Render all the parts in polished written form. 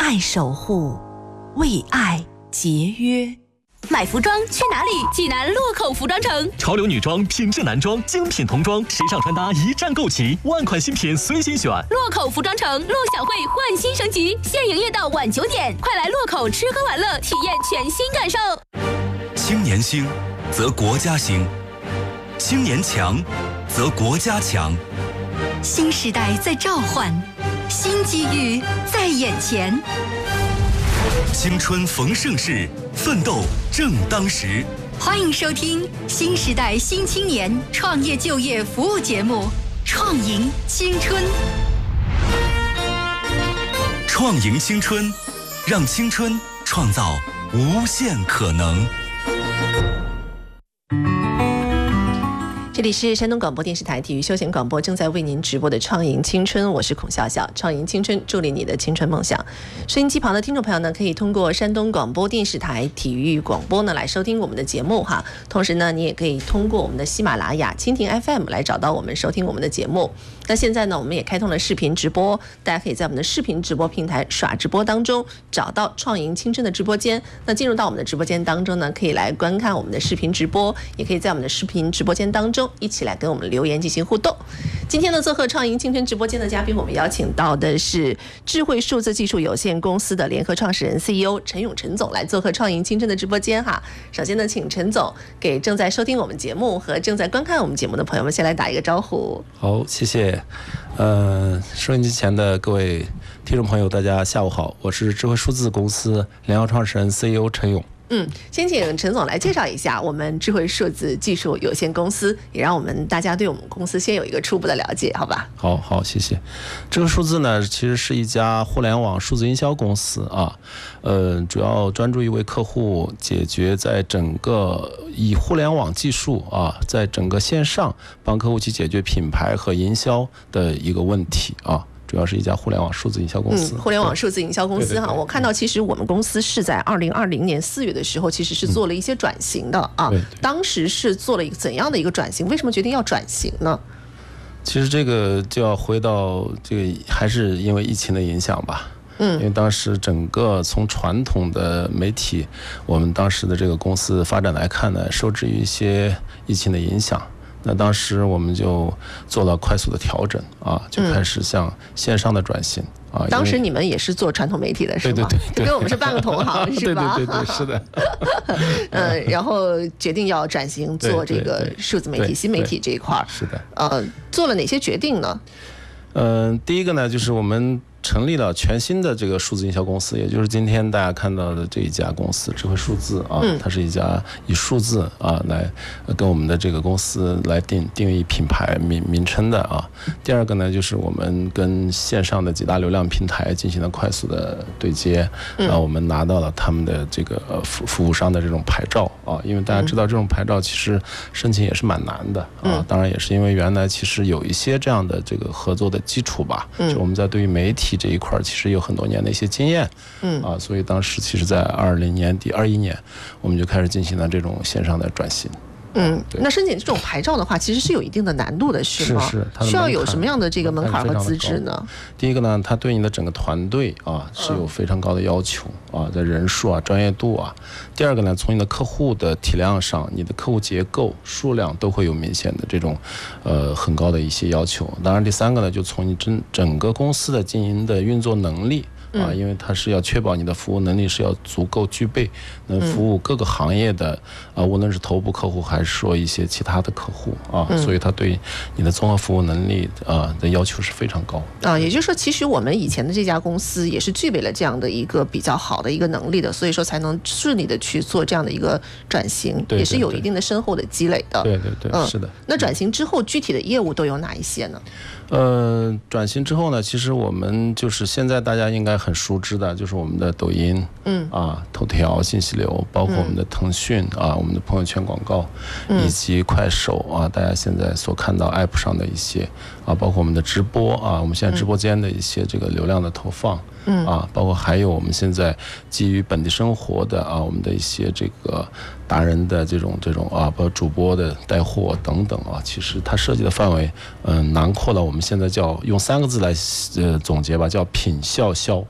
爱守护，为爱节约。 买服装去哪里？济南洛口服装城， 潮流女装、品质男装、精品童装，时尚穿搭一站购齐，万款新品随心选。 洛口服装城，陆小慧焕新升级，现营业到晚9点，快来洛口吃喝玩乐，体验全新感受。 青年兴，则国家兴；青年强，则国家强。 新时代在召唤，新机遇在眼前。 青春逢盛世，奋斗正当时。 欢迎收听新时代新青年创业就业服务节目《创赢青春》。 创赢青春，让青春创造无限可能。 这里是山东广播电视台体育休闲广播正在为您直播的创赢青春，我是孔笑笑。创赢青春，助力你的青春梦想。收音机旁的听众朋友呢，可以通过山东广播电视台体育广播呢来收听我们的节目哈。同时呢，你也可以通过我们的喜马拉雅、蜻蜓 FM 来找到我们，收听我们的节目。那现在呢，我们也开通了视频直播，大家可以在我们的视频直播平台耍直播当中找到创赢青春的直播间。那进入到我们的直播间当中呢，可以来观看我们的视频直播，也可以在我们的视频直播间当中一起来跟我们留言进行互动。今天呢，做客创赢青春直播间的嘉宾，我们邀请到的是智慧数字技术有限公司的联合创始人 CEO 陈勇陈总来做客创赢青春的直播间哈。首先呢，请陈总给正在收听我们节目和正在观看我们节目的朋友们先来打一个招呼。 好，谢谢。收音机前的各位听众朋友，大家下午好，我是智慧数字公司联合创始人 CEO 陈勇。 先请陈总来介绍一下我们智慧数字技术有限公司，也让我们大家对我们公司先有一个初步的了解，好吧？好，谢谢。 智慧数字呢，其实是一家互联网数字营销公司啊，主要专注于为客户解决在整个以互联网技术啊，在整个线上帮客户去解决品牌和营销的一个问题啊。主要是一家互联网数字营销公司。 互联网数字营销公司哈，我看到其实我们公司是在2020年4月的时候，其实是做了一些转型的啊。当时是做了一个怎样的一个转型？为什么决定要转型呢？ 其实这个就要回到这个，还是因为疫情的影响吧。因为当时整个从传统的媒体，我们当时的这个公司发展来看呢，受制于一些疫情的影响。那当时我们就做了快速的调整啊，就开始向线上的转型啊。 当时你们也是做传统媒体的是吗？对，跟我们是半个同行是吧？ 对，是的。 然后决定要转型做这个数字媒体、新媒体这一块。 是的。 做了哪些决定呢？ 第一个呢，就是我们成立了全新的这个数字营销公司，也就是今天大家看到的这一家公司智慧数字啊，它是一家以数字啊来跟我们的这个公司来定义品牌名称的啊。第二个呢，就是我们跟线上的几大流量平台进行了快速的对接，我们拿到了他们的这个服务商的这种牌照啊，因为大家知道这种牌照其实申请也是蛮难的啊，当然也是因为原来其实有一些这样的这个合作的基础吧，就我们在对于媒体这一块其实有很多年的一些经验，所以当时其实在2020年底、21年，我们就开始进行了这种线上的转型。 那申请这种牌照的话，其实是有一定的难度的，是吗？ 是， 需要有什么样的这个门槛和资质呢？ 第一个呢，它对你的整个团队啊是有非常高的要求啊，在人数啊、专业度啊。第二个呢，从你的客户的体量上，你的客户结构、数量都会有明显的这种很高的一些要求。当然，第三个呢，就从你整个公司的经营的运作能力。因为它是要确保你的服务能力是要足够具备，能服务各个行业的无论是头部客户还是说一些其他的客户啊，所以它对你的综合服务能力的要求是非常高啊。也就是说，其实我们以前的这家公司也是具备了这样的一个比较好的一个能力的，所以说才能顺利的去做这样的一个转型，也是有一定的深厚的积累的。 对，是的。 那转型之后，具体的业务都有哪一些呢？ 转型之后呢，其实我们就是现在大家应该很熟知的，就是我们的抖音，头条信息流，包括我们的腾讯啊，我们的朋友圈广告，以及快手啊，大家现在所看到 app 上的一些啊，包括我们的直播啊，我们现在直播间的一些这个流量的投放，包括还有我们现在基于本地生活的啊，我们的一些这个达人的这种啊，包括主播的带货等等啊，其实它涉及的范围，囊括了我们现在叫用3个字来总结吧，叫品效销。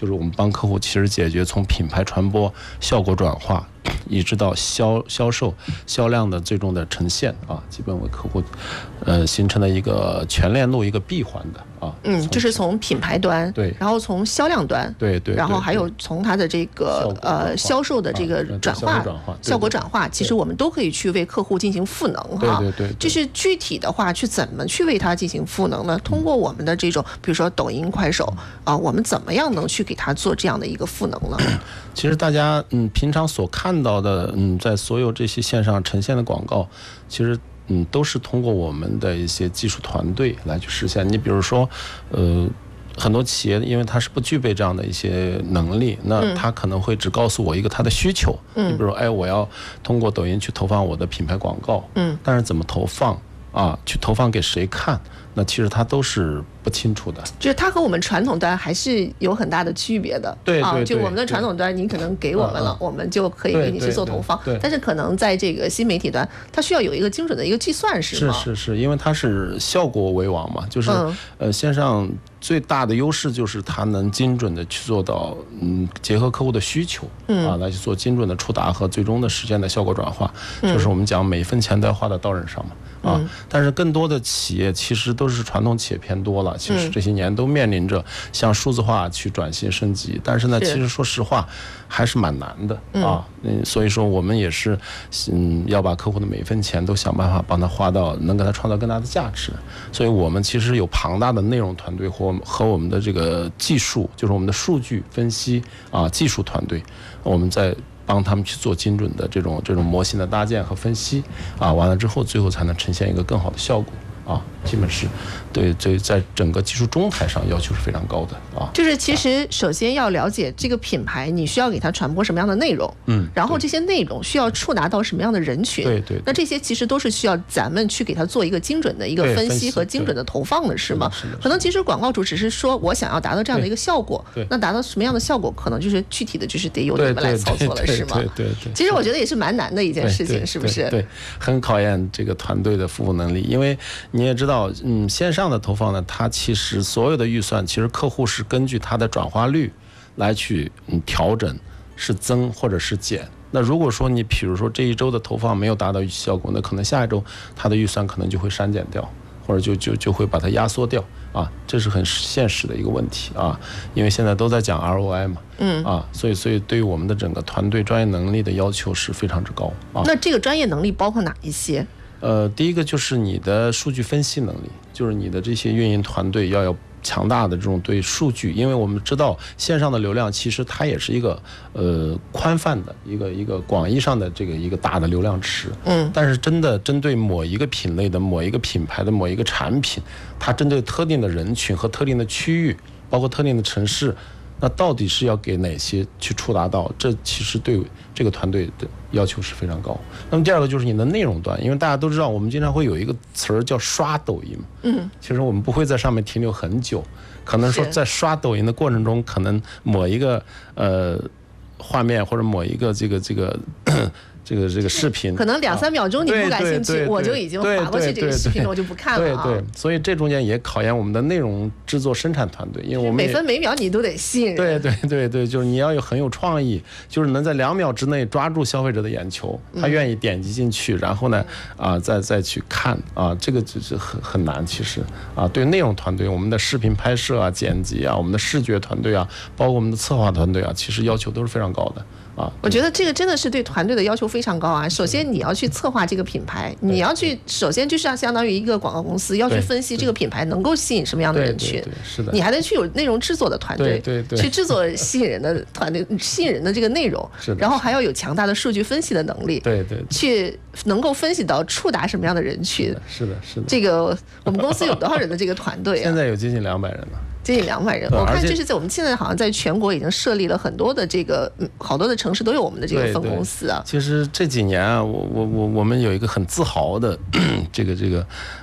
就是我们帮客户其实解决从品牌传播、效果转化，一直到销售、销量的最终的呈现啊，基本为客户形成了一个全链路、一个闭环的啊。 就是从品牌端， 对， 然后从销量端， 对， 然后还有从它的这个销售的这个转化、效果转化，其实我们都可以去为客户进行赋能哈。 对， 就是具体的话，去怎么去为它进行赋能呢？通过我们的这种，比如说抖音、快手啊，我们怎么样能去给它做这样的一个赋能呢？ 其实大家平常所看到的在所有这些线上呈现的广告，其实都是通过我们的一些技术团队来去实现。你比如说很多企业因为它是不具备这样的一些能力，那它可能会只告诉我一个它的需求，你比如说我要通过抖音去投放我的品牌广告，但是怎么投放啊，去投放给谁看，那其实它都是不清楚的， 就是它和我们传统端还是有很大的区别的。 对， 就我们的传统端，你可能给我们了，我们就可以给你去做投放。但是可能在这个新媒体端，它需要有一个精准的一个计算，是吗？ 是，因为它是效果为王嘛，就是线上最大的优势就是它能精准的去做到结合客户的需求来去做精准的触达和最终的实现的效果转化，就是我们讲每分钱都要花到刀刃上嘛。但是更多的企业其实都是传统企业偏多了，其实这些年都面临着向数字化去转型升级，但是呢，其实说实话还是蛮难的所以说我们也是要把客户的每一分钱都想办法帮他花到能给他创造更大的价值，所以我们其实有庞大的内容团队和我们的这个技术，就是我们的数据分析技术团队，我们在帮他们去做精准的这种模型的搭建和分析完了之后，最后才能呈现一个更好的效果基本是对在整个技术中台上要求是非常高的就是其实首先要了解这个品牌，你需要给它传播什么样的内容，然后这些内容需要触达到什么样的人群， 对， 那这些其实都是需要咱们去给它做一个精准的一个分析和精准的投放的，是吗？可能其实广告主只是说我想要达到这样的一个效果，那达到什么样的效果，可能就是具体的就是得由你们来操作了，是吗？ 对。 其实我觉得也是蛮难的一件事情，是不是？ 对，很考验这个团队的服务能力，因为你也知道，线上的投放呢，它其实所有的预算，其实客户是根据它的转化率来去调整，是增或者是减。那如果说你比如说这一周的投放没有达到预期效果，那可能下一周它的预算可能就会删减掉，或者就会把它压缩掉这是很现实的一个问题因为现在都在讲 ROI 嘛，所以对于我们的整个团队专业能力的要求是非常之高那这个专业能力包括哪一些？ 第一个就是你的数据分析能力，就是你的这些运营团队要有强大的这种对数据，因为我们知道线上的流量其实它也是一个宽泛的一个广义上的这个一个大的流量池，但是真的针对某一个品类的某一个品牌的某一个产品，它针对特定的人群和特定的区域，包括特定的城市，那到底是要给哪些去触达到？这其实对这个团队的要求是非常高。那么第二个就是你的内容端，因为大家都知道，我们经常会有一个词儿叫刷抖音，其实我们不会在上面停留很久，可能说在刷抖音的过程中，可能某一个画面或者某一个这个视频， 可能2-3秒钟你不感兴趣，我就已经划过去这个视频了，我就不看了对，所以这中间也考验我们的内容制作生产团队，因为我们每分每秒你都得吸引人。 对，就是你要很有创意，就是能在2秒之内抓住消费者的眼球，他愿意点击进去，然后呢再去看这个就是很难。其实对内容团队，我们的视频拍摄剪辑我们的视觉团队包括我们的策划团队其实要求都是非常高的。 我觉得这个真的是对团队的要求非常高首先你要去策划这个品牌，你要去首先就是要相当于一个广告公司要去分析这个品牌能够吸引什么样的人群， 是的， 你还得去有内容制作的团队，去制作吸引人的团队，吸引人的这个内容，然后还要有强大的数据分析的能力， 对， 去能够分析到触达什么样的人群。 是的。 这个我们公司有多少人的这个团队现在有接近200人了。 接近200人，我看就是在我们现在好像在全国已经设立了很多的这个好多的城市都有我们的这个分公司其实这几年我们有一个很自豪的这个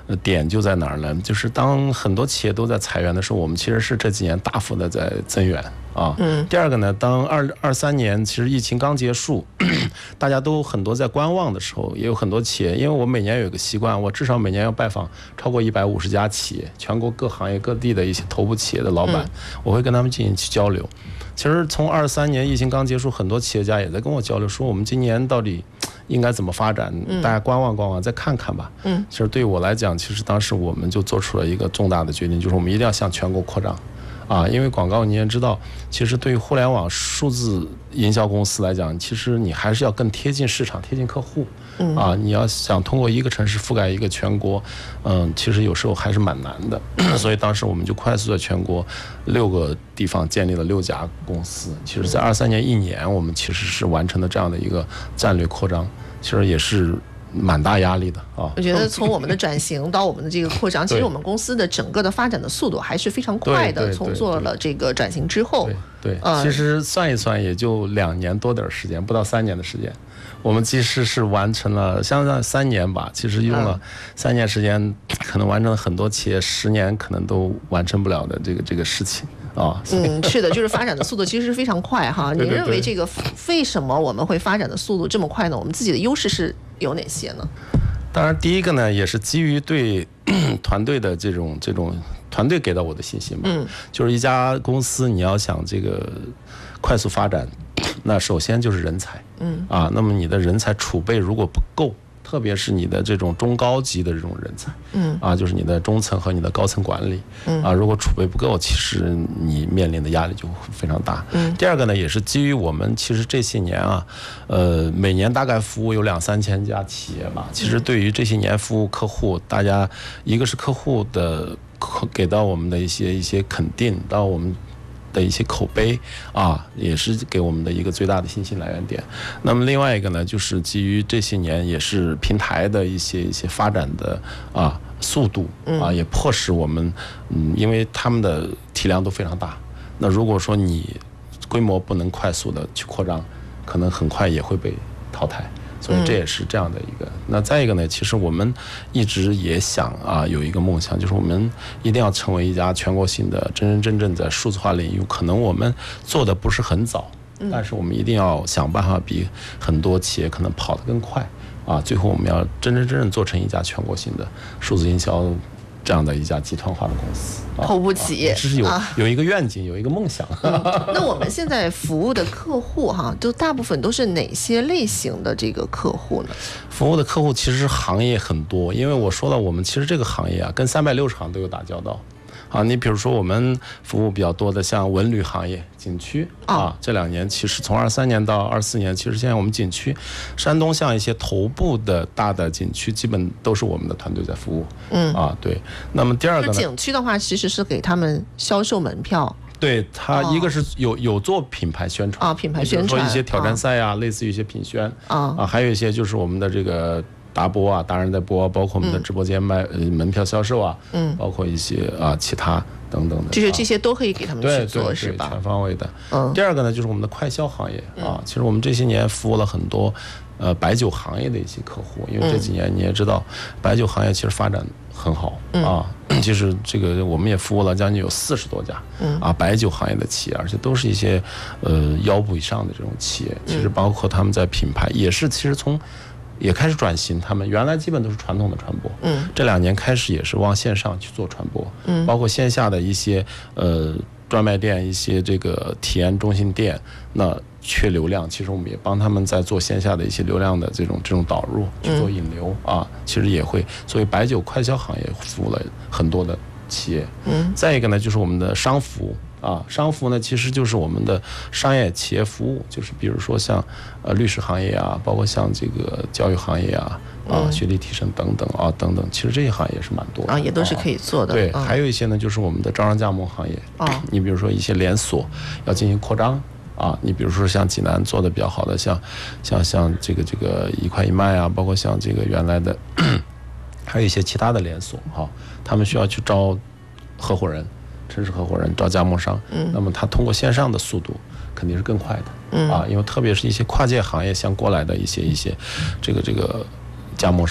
点就在哪儿呢？就是当很多企业都在裁员的时候，我们其实是这几年大幅的在增员啊。第二个呢，当23年其实疫情刚结束，大家都很多在观望的时候，也有很多企业，因为我每年有一个习惯，我至少每年要拜访超过150家企业，全国各行业各地的一些头部企业的老板，我会跟他们进行交流。其实从23年疫情刚结束，很多企业家也在跟我交流，说我们今年到底应该怎么发展，大家观望观望，再看看吧。其实对于我来讲，其实当时我们就做出了一个重大的决定，就是我们一定要向全国扩张。因为广告你也知道，其实对于互联网数字营销公司来讲，其实你还是要更贴近市场、贴近客户。你要想通过一个城市覆盖一个全国，其实有时候还是蛮难的。所以当时我们就快速在全国6个地方建立了6家公司。其实，在23年1年，我们其实是完成了这样的一个战略扩张，其实也是蛮大压力的啊！ 我觉得从我们的转型到我们的这个扩张，其实我们公司的整个的发展的速度还是非常快的。从做了这个转型之后， 其实算一算也就2年多点时间，不到3年的时间，我们其实是完成了，相当于3年吧，其实用了3年时间，可能完成了很多企业10年可能都完成不了的这个事情。 是的，就是发展的速度其实是非常快哈。你认为这个为什么我们会发展的速度这么快呢？我们自己的优势是有哪些呢？ 当然，第一个呢，也是基于对团队的这种团队给到我的信心吧。就是一家公司你要想这个快速发展，那首先就是人才。那么你的人才储备如果不够，特别是你的这种中高级的这种人才，就是你的中层和你的高层管理，如果储备不够，其实你面临的压力就非常大。第二个呢，也是基于我们其实这些年每年大概服务有2-3千家企业吧。其实对于这些年服务客户，大家一个是客户的给到我们的一些肯定，到我们的一些口碑也是给我们的一个最大的信心来源点。那么另外一个呢，就是基于这些年也是平台的一些发展的速度也迫使我们因为他们的体量都非常大，那如果说你规模不能快速的去扩张，可能很快也会被淘汰。所以这也是这样的一个。那再一个呢，其实我们一直也想有一个梦想，就是我们一定要成为一家全国性的真正在数字化领域，可能我们做的不是很早，但是我们一定要想办法比很多企业可能跑得更快最后我们要真正做成一家全国性的数字营销这样的一家集团化的公司， 头部企业， 这是有一个愿景，有一个梦想。 那我们现在服务的客户就大部分都是哪些类型的这个客户呢？ 服务的客户其实行业很多，因为我说了，我们其实这个行业跟360行都有打交道。你比如说我们服务比较多的像文旅行业、景区这2年其实从23年到24年，其实现在我们景区，山东像一些头部的大的景区，基本都是我们的团队在服务。对。那么第二个呢， 景区的话，其实是给他们销售门票。 对，它一个是有做品牌宣传品牌宣传， 比如说一些挑战赛类似于一些品宣还有一些就是我们的这个达播达人在播，包括我们的直播间卖门票销售包括一些其他等等的， 就是这些都可以给他们去做，是吧？ 全方位的。第二个呢，就是我们的快销行业其实我们这些年服务了很多白酒行业的一些客户，因为这几年你也知道，白酒行业其实发展很好其实这个我们也服务了将近有40多家白酒行业的企业，而且都是一些腰部以上的这种企业。其实包括他们在品牌也是，其实也开始转型，他们原来基本都是传统的传播，这2年开始也是往线上去做传播，包括线下的一些专卖店、一些这个体验中心店，那缺流量，其实我们也帮他们在做线下的一些流量的这种导入，去做引流其实也会，所以白酒快销行业服务了很多的企业。再一个呢，就是我们的商服务。商服呢，其实就是我们的商业企业服务，就是比如说像律师行业包括像这个教育行业学历提升等等等等，其实这些行业也是蛮多的也都是可以做的。 对，还有一些呢，就是我们的招商加盟行业你比如说一些连锁要进行扩张你比如说像济南做的比较好的，像这个一块一卖包括像这个原来的还有一些其他的连锁他们需要去招合伙人。城市合伙人招加盟商，那么他通过线上的速度肯定是更快的因为特别是一些跨界行业像过来的一些这个加盟商，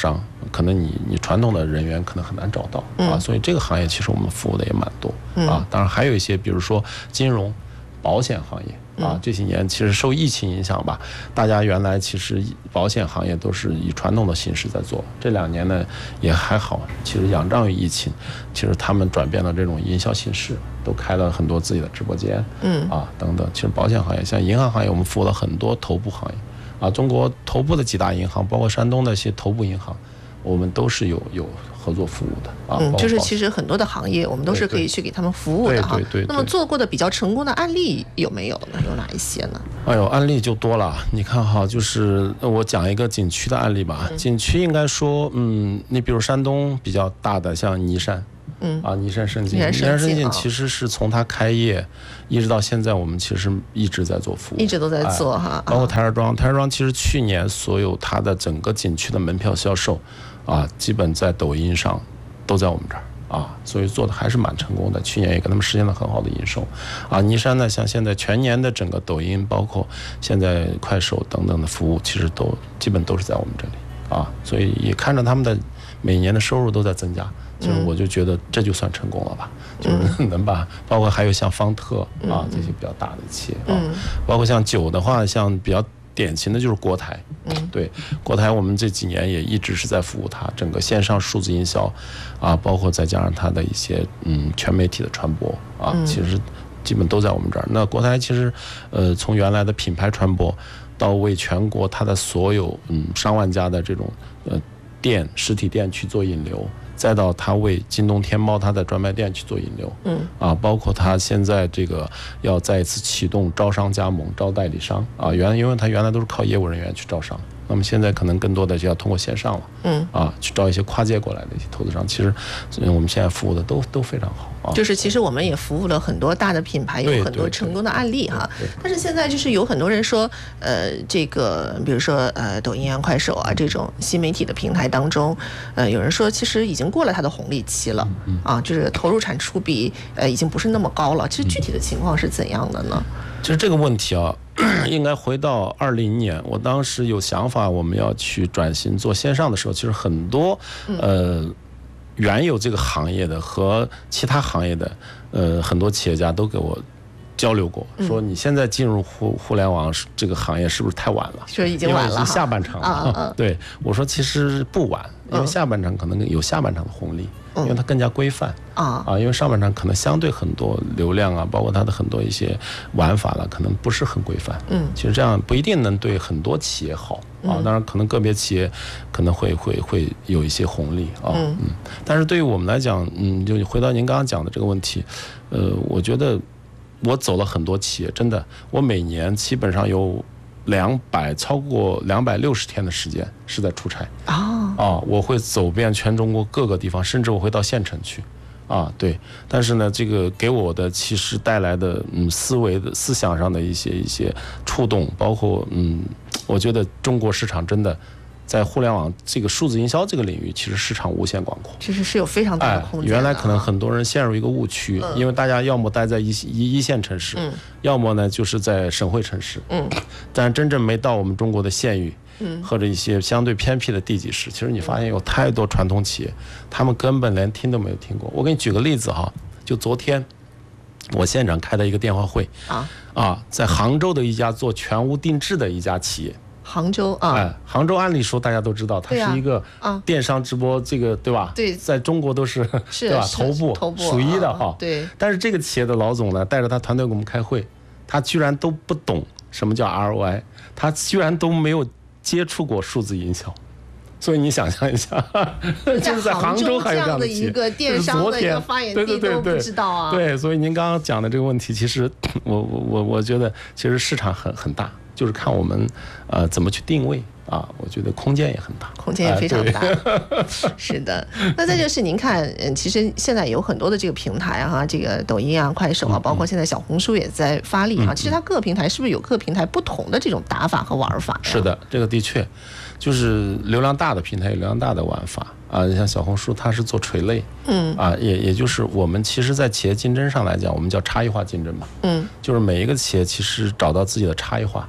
可能你传统的人员可能很难找到啊，所以这个行业其实我们服务的也蛮多啊。当然还有一些，比如说金融、保险行业。这些年其实受疫情影响吧，大家原来其实保险行业都是以传统的形式在做，这2年呢也还好，其实仰仗于疫情，其实他们转变了这种营销形式，都开了很多自己的直播间，等等。其实保险行业像银行行业，我们服务了很多头部行业，中国头部的几大银行，包括山东的一些头部银行，我们都是有合作服务的就是其实很多的行业我们都是可以去给他们服务的哈。 对。 那么做过的比较成功的案例有没有呢？有哪一些呢？ 哎呦，案例就多了。你看哈，就是我讲一个景区的案例吧。景区应该说，你比如山东比较大的像尼山，尼山胜境其实是从它开业一直到现在，我们其实一直在做服务， 一直都在做哈。 包括台儿庄其实去年所有它的整个景区的门票销售。基本在抖音上都在我们这儿所以做的还是蛮成功的。去年也给他们实现了很好的营收尼山呢，像现在全年的整个抖音，包括现在快手等等的服务，其实基本都是在我们这里所以也看着他们的每年的收入都在增加，就是我就觉得这就算成功了吧，就是能把包括还有像方特这些比较大的企业包括像酒的话，像比较典型的就是国台，对，国台我们这几年也一直是在服务它整个线上数字营销包括再加上它的一些全媒体的传播其实基本都在我们这儿。那国台其实从原来的品牌传播到为全国它的所有上万家的这种实体店去做引流，再到他为京东、天猫他的专卖店去做引流，包括他现在这个要再一次启动招商加盟、招代理商因为他原来都是靠业务人员去招商，那么现在可能更多的就要通过线上了，去招一些跨界过来的一些投资商。其实我们现在服务的都非常好就是其实我们也服务了很多大的品牌，有很多成功的案例哈。但是现在就是有很多人说，这个比如说抖音快手这种新媒体的平台当中，有人说其实已经过了它的红利期了就是投入产出比已经不是那么高了。其实具体的情况是怎样的呢？ 其实这个问题应该回到2020年，我当时有想法我们要去转型做线上的时候，其实很多原有这个行业的和其他行业的很多企业家都给我交流过，说你现在进入互联网这个行业是不是太晚了？ 说已经晚了， 因为是下半场了。对，我说其实不晚，因为下半场可能有下半场的红利，因为它更加规范因为上半场可能相对很多流量包括它的很多一些玩法了，可能不是很规范。其实这样不一定能对很多企业好当然可能个别企业可能会有一些红利但是对于我们来讲，就回到您刚刚讲的这个问题，我觉得我走了很多企业，真的，我每年基本上有超过260天的时间是在出差我会走遍全中国各个地方，甚至我会到县城去对。但是呢，这个给我的其实带来的思想上的一些触动，包括我觉得中国市场真的在互联网这个数字营销这个领域，其实市场无限广阔， 其实是有非常大的空间的。 原来可能很多人陷入一个误区，因为大家要么待在一线城市，要么呢就是在省会城市，但真正没到我们中国的县域，或者一些相对偏僻的地级市，其实你发现有太多传统企业，他们根本连听都没有听过。我给你举个例子就昨天我现场开的一个电话会在杭州的一家做全屋定制的一家企业。 杭州杭州按理说大家都知道，它是一个电商直播，这个对吧？ 对， 在中国都是对吧？头部数一的对。 但是这个企业的老总呢，带着他团队给我们开会，他居然都不懂什么叫 ROI， 他居然都没有接触过数字营销。所以你想象一下，就是在杭州还有这样的企业， 一个电商的一个发源地都不知道对，所以您刚刚讲的这个问题，其实我觉得其实市场很大，就是看我们怎么去定位我觉得空间也很大， 空间也非常大。是的，那再就是您看，其实现在有很多的这个平台这个抖音快手包括现在小红书也在发力其实它各个平台是不是有各个平台不同的这种打法和玩法？ 是的，这个的确就是流量大的平台有流量大的玩法像小红书它是做垂类，也就是我们其实在企业竞争上来讲，我们叫差异化竞争嘛，就是每一个企业其实找到自己的差异化，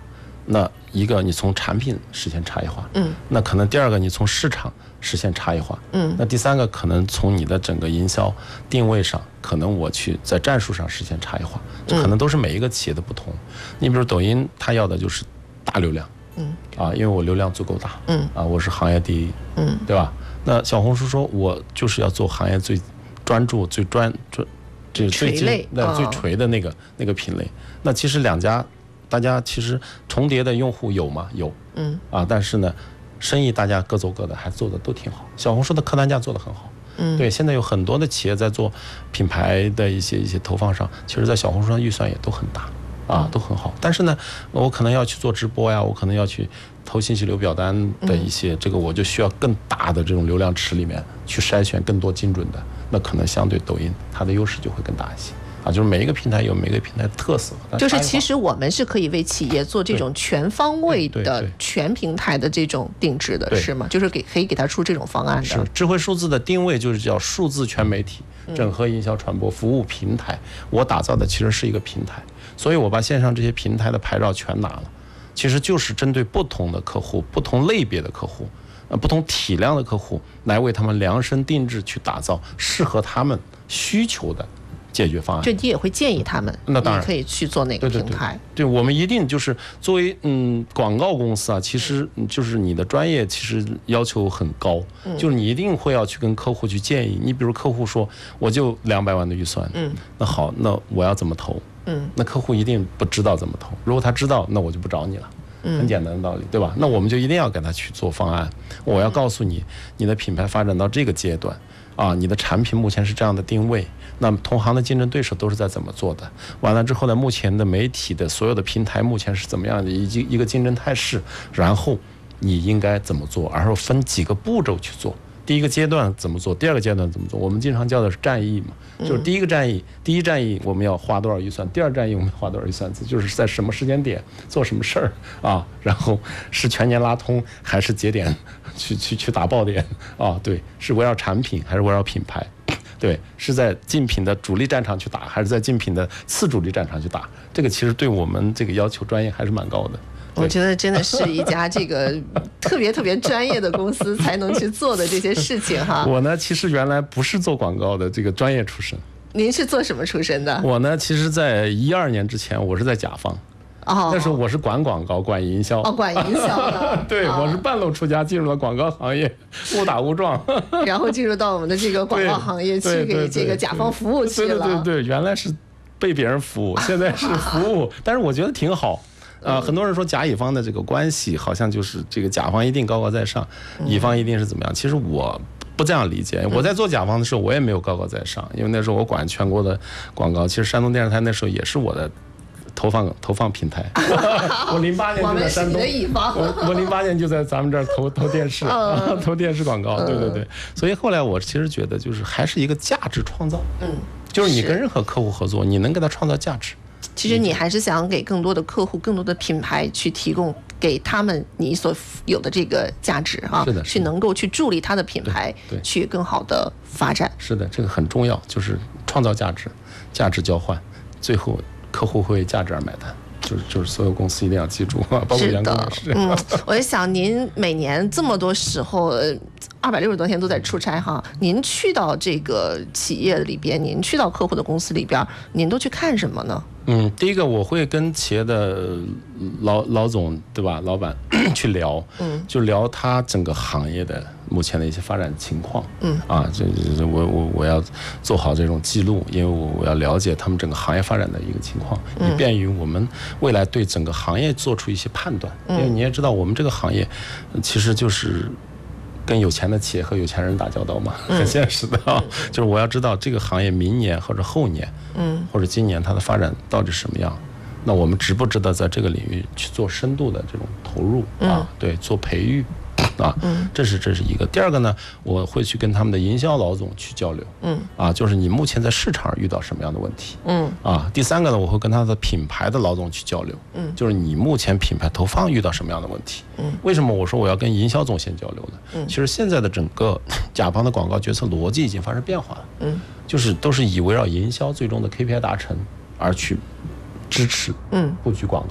那一个你从产品实现差异化，那可能第二个你从市场实现差异化，那第三个可能从你的整个营销定位上，可能我去在战术上实现差异化，这可能都是每一个企业的不同。你比如抖音，它要的就是大流量，因为我流量足够大，我是行业第一，对吧？那小红书说我就是要做行业最专注、最垂类最垂的那个品类。那其实大家其实重叠的用户有吗？有，但是呢，生意大家各走各的，还做的都挺好。小红书的客单价做得很好，对，现在有很多的企业在做品牌的一些投放上，其实在小红书上预算也都很大，都很好。但是呢，我可能要去做直播呀，我可能要去投信息流表单的一些，这个我就需要更大的这种流量池里面去筛选更多精准的，那可能相对抖音它的优势就会更大一些。就是每一个平台有每个平台的特色， 就是其实我们是可以为企业做这种全方位的全平台的这种定制的，是吗？就是可以给它出这种方案的。 是智慧数字的定位就是叫数字全媒体整合营销传播服务平台。我打造的其实是一个平台，所以我把线上这些平台的牌照全拿了，其实就是针对不同的客户、不同类别的客户、不同体量的客户，来为他们量身定制去打造适合他们需求的解决方案。 就你也会建议他们， 那当然可以去做哪个平台？ 对，我们一定就是作为广告公司啊，其实就是你的专业其实要求很高，就是你一定会要去跟客户去建议。你比如客户说我就200万的预算，那好，那我要怎么投？那客户一定不知道怎么投。如果他知道，那我就不找你了。很简单的道理，对吧？那我们就一定要给他去做方案。我要告诉你，你的品牌发展到这个阶段你的产品目前是这样的定位，那么同行的竞争对手都是在怎么做的？完了之后呢，目前的媒体的所有的平台目前是怎么样的一个竞争态势？然后你应该怎么做？而后分几个步骤去做。第一个阶段怎么做？第二个阶段怎么做？我们经常叫的是战役嘛，就是第一战役我们要花多少预算，第二战役我们要花多少预算，就是在什么时间点做什么事儿然后是全年拉通还是节点去打爆点对，是围绕产品还是围绕品牌？对，是在竞品的主力战场去打，还是在竞品的次主力战场去打？这个其实对我们这个要求专业还是蛮高的。 我觉得真的是一家这个特别专业的公司才能去做的这些事情哈。 我呢，其实原来不是做广告的这个专业出身。 您是做什么出身的？ 我呢，其实在12年之前，我是在甲方。那时候我是管广告、管营销。管营销的。对，我是半路出家进入了广告行业，误打误撞。然后进入到我们的这个广告行业去给这个甲方服务去了。对，原来是被别人服务，现在是服务，但是我觉得挺好。很多人说甲乙方的这个关系好像就是这个甲方一定高高在上，乙方一定是怎么样？其实我不这样理解。我在做甲方的时候，我也没有高高在上，因为那时候我管全国的广告。其实山东电视台那时候也是我的投放平台。我08年就在山东，我08年就在咱们这儿投电视，投电视广告。对。所以后来我其实觉得就是还是一个价值创造，就是你跟任何客户合作，你能给他创造价值。 其实你还是想给更多的客户、更多的品牌去提供给他们你所有的这个价值是的， 去能够去助力他的品牌去更好的发展。 是的，这个很重要，就是创造价值，价值交换，最后客户会为价值而买单。就是所有公司一定要记住，包括员工也是。 我在想，您每年这么多时候，260多天都在出差哈，您去到这个企业里边，您去到客户的公司里边，您都去看什么呢？ 第一个我会跟企业的老总，对吧，老板去聊，就聊他整个行业的目前的一些发展情况，我要做好这种记录，因为我要了解他们整个行业发展的一个情况，以便于我们未来对整个行业做出一些判断。因为你也知道，我们这个行业其实就是跟有钱的企业和有钱人打交道嘛，很现实的就是我要知道这个行业明年或者后年，或者今年它的发展到底什么样，那我们值不值得在这个领域去做深度的这种投入对，做培育这是一个。第二个呢，我会去跟他们的营销老总去交流，就是你目前在市场遇到什么样的问题，第三个呢，我会跟他的品牌的老总去交流，就是你目前品牌投放遇到什么样的问题，为什么我说我要跟营销总先交流呢？其实现在的整个甲方的广告决策逻辑已经发生变化了，就是都是以围绕营销最终的 KPI 达成而去支持布局广告，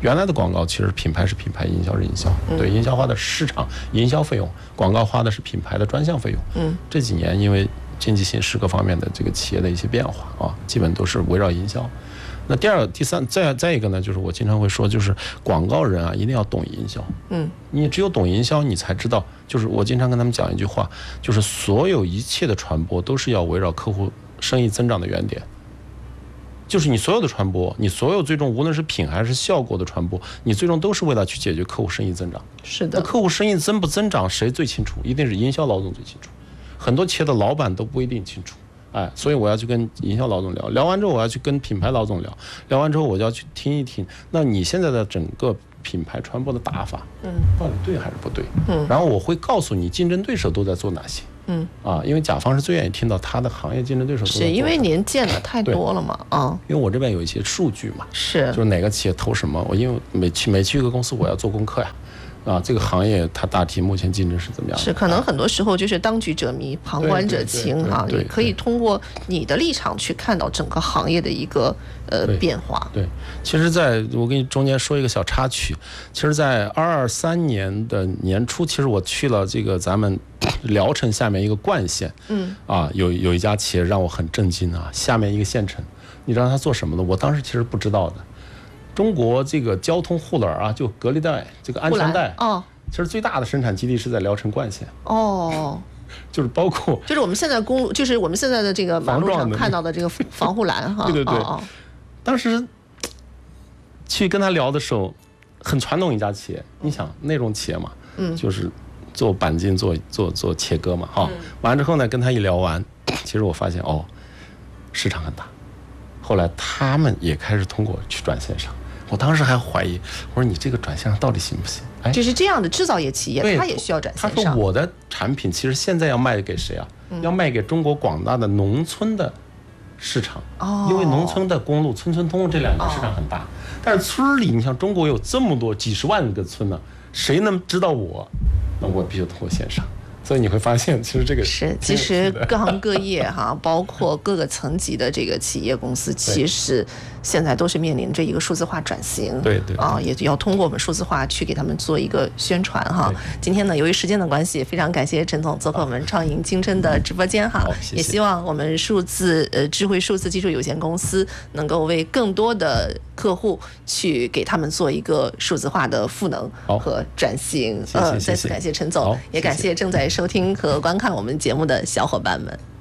原来的广告其实品牌是品牌，营销是营销，对，营销花的市场营销费用，广告花的是品牌的专项费用。这几年因为经济形势各方面的这个企业的一些变化啊，基本都是围绕营销。那第二、第三，再一个呢，就是我经常会说，就是广告人啊，一定要懂营销。你只有懂营销，你才知道，就是我经常跟他们讲一句话，就是所有一切的传播都是要围绕客户生意增长的原点。就是你所有的传播，你所有最终无论是品还是效果的传播，你最终都是为了去解决客户生意增长。 是的。 那客户生意增不增长，谁最清楚？一定是营销老总最清楚。很多企业的老板都不一定清楚。所以我要去跟营销老总聊，聊完之后我要去跟品牌老总聊，聊完之后我就要去听一听，那你现在的整个品牌传播的打法，到底对还是不对？然后我会告诉你竞争对手都在做哪些。因为甲方是最愿意听到他的行业竞争对手都在做什么。 是因为您见的太多了嘛？ 因为我这边有一些数据嘛， 是， 就是哪个企业投什么，我因为每去一个公司我要做功课呀。这个行业它大体目前竞争是怎么样的？ 是，可能很多时候就是当局者迷，旁观者清哈。你可以通过你的立场去看到整个行业的一个变化。对， 其实我给你中间说一个小插曲，其实在2023年的年初，其实我去了这个咱们聊城下面一个冠县，有一家企业让我很震惊啊，下面一个县城，你知道他做什么的？我当时其实不知道的。中国这个交通护栏就隔离带，这个安全带，其实最大的生产基地是在聊城冠县。就是包括， 就是我们现在公路，就是我们现在的这个马路上看到的这个防护栏哈。 对。当时去跟他聊的时候，很传统一家企业，你想那种企业嘛，就是做钣金、做切割嘛，完之后呢，跟他一聊完，其实我发现市场很大。后来他们也开始通过去转线上。我当时还怀疑，我说你这个转线上到底行不行？ 就是这样的制造业企业，它也需要转线上。 他说我的产品其实现在要卖给谁啊？要卖给中国广大的农村的市场。因为农村的公路、村村通这两个市场很大，但是村里你像中国有这么多几十万个村呢，谁能知道我？那我必须通过线上。所以你会发现，其实这个其实各行各业包括各个层级的这个企业公司，其实现在都是面临着一个数字化转型。对，也要通过我们数字化去给他们做一个宣传今天呢，由于时间的关系，非常感谢陈总做客我们创盈青春的直播间也希望我们智慧数字技术有限公司能够为更多的客户去给他们做一个数字化的赋能和转型。再次感谢陈总，也感谢正在收听和观看我们节目的小伙伴们。